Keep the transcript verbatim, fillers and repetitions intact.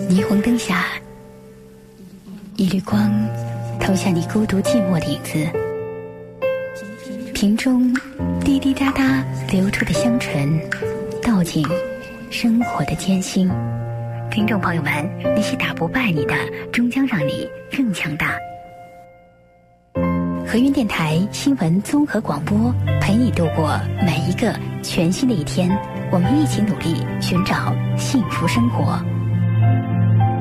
霓虹灯下，一缕光投下你孤独寂寞的影子，瓶中滴滴答答流出的香醇，道尽生活的艰辛。听众朋友们，那些打不败你的，终将让你更强大。和云电台新闻综合广播，陪你度过每一个全新的一天。我们一起努力寻找幸福生活。